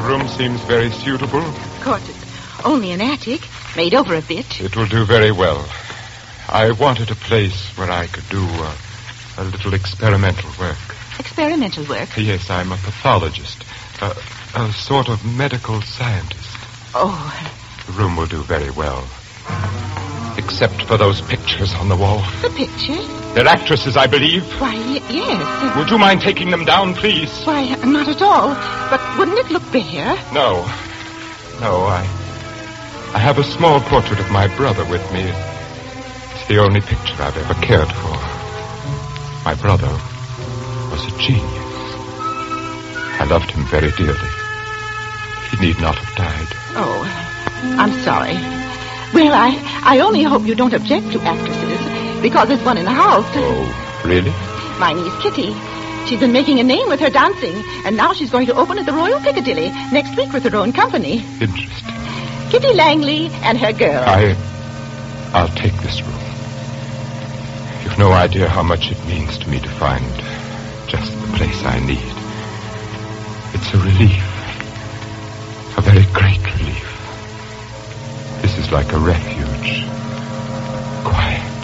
room seems very suitable. Of course, it's only an attic, made over a bit. It will do very well. I wanted a place where I could do a little experimental work. Experimental work? Yes, I'm a pathologist. A sort of medical scientist. Oh. The room will do very well. Except for those pictures on the wall. The pictures? They're actresses, I believe. Why, yes. Would you mind taking them down, please? Why, not at all. But wouldn't it look bare? No, I have a small portrait of my brother with me. It's the only picture I've ever cared for. My brother was a genius. I loved him very dearly. He need not have died. Oh, I'm sorry. Well, I only hope you don't object to actresses, because there's one in the house. Oh, really? My niece, Kitty. She's been making a name with her dancing, and now she's going to open at the Royal Piccadilly next week with her own company. Interesting. Kitty Langley and her girl. I'll take this room. You've no idea how much it means to me to find just the place I need. It's a relief. A very great relief. This is like a refuge. Quiet.